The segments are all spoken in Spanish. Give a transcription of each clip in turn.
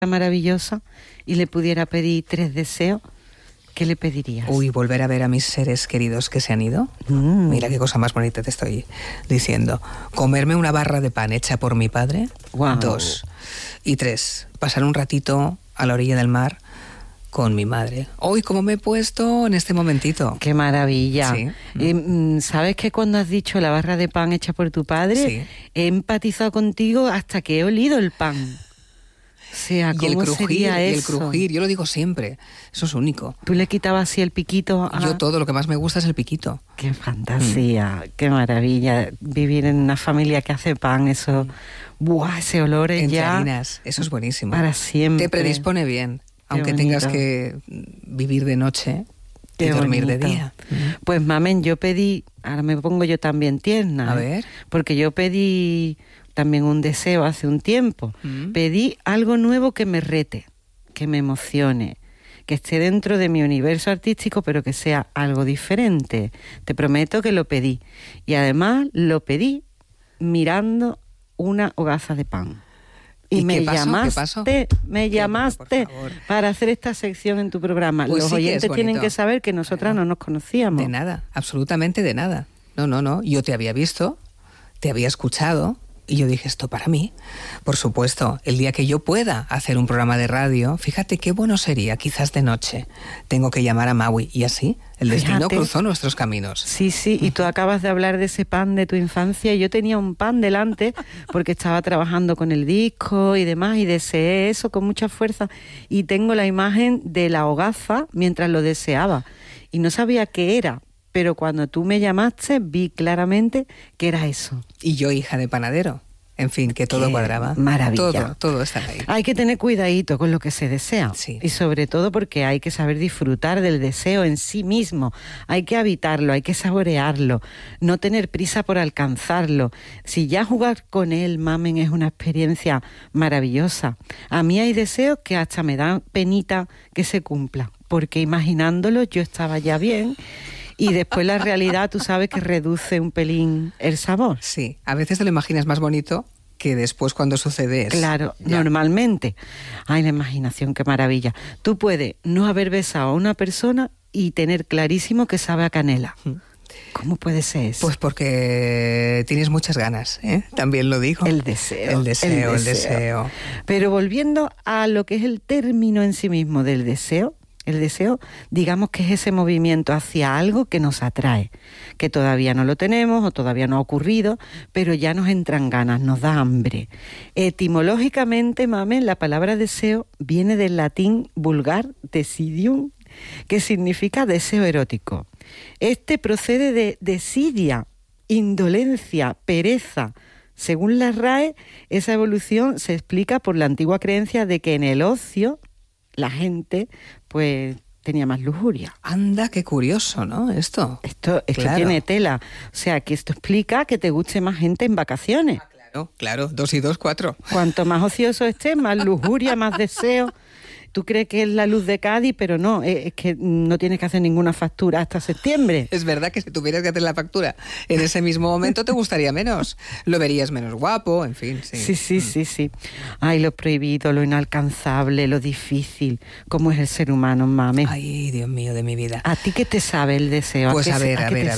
maravillosa y le pudiera pedir 3 deseos, ¿qué le pedirías? Uy, volver a ver a mis seres queridos que se han ido. Mira qué cosa más bonita te estoy diciendo. Comerme una barra de pan hecha por mi padre. Wow. 2. Y 3. Pasar un ratito a la orilla del mar con mi madre. Uy, cómo me he puesto en este momentito. ¡Qué maravilla! Sí. ¿Sabes que cuando has dicho la barra de pan hecha por tu padre, Sí. he empatizado contigo hasta que he olido el pan? O sea, Y el ¿cómo crujir, sería y el eso? crujir, yo lo digo siempre, eso es único. Tú le quitabas así el piquito a... Yo todo, lo que más me gusta es el piquito. ¡Qué fantasía! ¡Qué maravilla! Vivir en una familia que hace pan, eso... ¡Buah! Ese olor es Entre ya... harinas, eso es buenísimo. Para siempre. Te predispone bien, aunque bonito. tengas que vivir de noche y Qué dormir bonito. de día. Pues mamen, yo pedí, ahora me pongo yo también tierna. A ver. Porque yo pedí también un deseo hace un tiempo. Pedí algo nuevo que me rete, que me emocione, que esté dentro de mi universo artístico, pero que sea algo diferente. Te prometo que lo pedí. Y además lo pedí mirando una hogaza de pan. ¿Y me qué pasó? llamaste, ¿Qué pasó? me llamaste Por favor. para hacer esta sección en tu programa. Pues Los sí que oyentes es tienen bonito. que saber que nosotras no nos conocíamos. De nada, absolutamente de nada. No, yo te había visto, te había escuchado y yo dije, esto para mí. Por supuesto, el día que yo pueda hacer un programa de radio, fíjate qué bueno sería, quizás de noche. Tengo que llamar a Maui y así el destino Fíjate. cruzó nuestros caminos. Sí, y tú acabas de hablar de ese pan de tu infancia y yo tenía un pan delante porque estaba trabajando con el disco y demás y deseé eso con mucha fuerza y tengo la imagen de la hogaza mientras lo deseaba y no sabía qué era, pero cuando tú me llamaste vi claramente que era eso. Y yo, hija de panadero. En fin, que todo Qué cuadraba. maravilla. Todo está ahí. Hay que tener cuidadito con lo que se desea. Sí. Y sobre todo porque hay que saber disfrutar del deseo en sí mismo. Hay que habitarlo, hay que saborearlo, no tener prisa por alcanzarlo. Si ya jugar con él, mamen, es una experiencia maravillosa. A mí hay deseos que hasta me dan penita que se cumplan, porque imaginándolo yo estaba ya bien. Y después la realidad, tú sabes que reduce un pelín el sabor. Sí, a veces te lo imaginas más bonito que después cuando sucede eso. Claro, Ya. normalmente. Ay, la imaginación, qué maravilla. Tú puedes no haber besado a una persona y tener clarísimo que sabe a canela. ¿Cómo puede ser eso? Pues porque tienes muchas ganas, ¿eh? También lo digo. El deseo. El deseo. Pero volviendo a lo que es el término en sí mismo del deseo, el deseo, digamos que es ese movimiento hacia algo que nos atrae, que todavía no lo tenemos o todavía no ha ocurrido, pero ya nos entran ganas, nos da hambre. Etimológicamente, mamen, la palabra deseo viene del latín vulgar desidium, que significa deseo erótico. Este procede de desidia, indolencia, pereza. Según la RAE, esa evolución se explica por la antigua creencia de que en el ocio la gente pues tenía más lujuria. Anda, qué curioso, ¿no? Esto Esto Claro. tiene tela. O sea, que esto explica que te guste más gente en vacaciones. Claro, 2 y 2, 4. Cuanto más ocioso estés, más lujuria, más deseo. Tú crees que es la luz de Cádiz, pero no, es que no tienes que hacer ninguna factura hasta septiembre. Es verdad que si tuvieras que hacer la factura en ese mismo momento te gustaría menos. Lo verías menos guapo, en fin, sí. Sí. Ay, lo prohibido, lo inalcanzable, lo difícil. ¿Cómo es el ser humano, mame? Ay, Dios mío, de mi vida. ¿A ti qué te sabe el deseo? Pues qué a ver,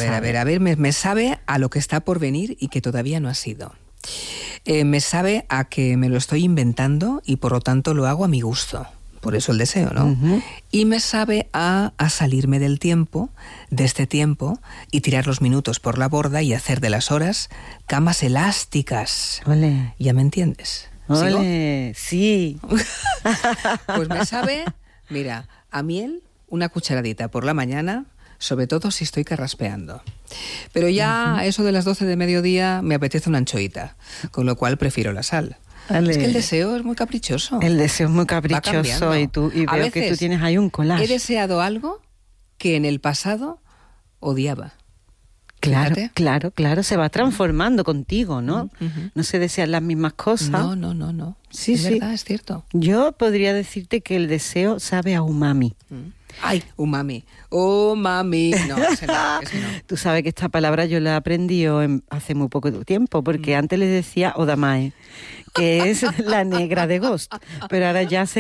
te me sabe a lo que está por venir y que todavía no ha sido. Me sabe a que me lo estoy inventando y por lo tanto lo hago a mi gusto. Por eso el deseo, ¿no? Ujú. Y me sabe a salirme del tiempo, de este tiempo, y tirar los minutos por la borda y hacer de las horas camas elásticas. Ole. ¿Ya me entiendes? ¿Sigo? Ole, sí. Pues me sabe, mira, a miel, una cucharadita por la mañana, sobre todo si estoy carraspeando. Pero ya a eso de las 12 de mediodía me apetece una anchoita, con lo cual prefiero la sal. Ale. Es que el deseo es muy caprichoso. El deseo es muy Va caprichoso cambiando. y A veo que tú veces tienes ahí un collage. He deseado algo que en el pasado odiaba. Claro, Fíjate. claro, se va transformando contigo, ¿no? Ujú. No se desean las mismas cosas. No. Sí, es sí. verdad, es cierto. Yo podría decirte que el deseo sabe a umami. Ay, umami. Umami. No, ese no. Tú sabes que esta palabra yo la aprendí hace muy poco tiempo, porque antes les decía odamae, que es la negra de Ghost, pero ahora ya sé